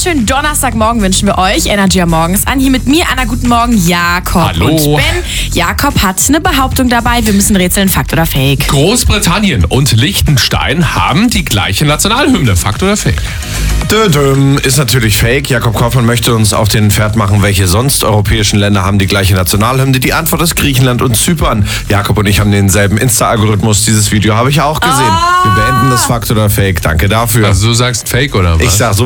wunderschönen Donnerstagmorgen wünschen wir euch. Energy am Morgen ist an. Hier mit mir, Anna, guten Morgen, Jakob. Hallo. Und Ben. Jakob hat eine Behauptung dabei. Wir müssen rätseln, Fakt oder Fake. Großbritannien und Liechtenstein haben die gleiche Nationalhymne. Fakt oder Fake? Ist natürlich fake. Jakob Kaufmann möchte uns auf den Pferd machen, welche sonst europäischen Länder haben die gleiche Nationalhymne. Die Antwort ist Griechenland und Zypern. Jakob und ich haben denselben Insta-Algorithmus. Dieses Video habe ich auch gesehen. Wir beenden das Fakt oder Fake. Danke dafür. Also du sagst Fake oder was? Ich sag so.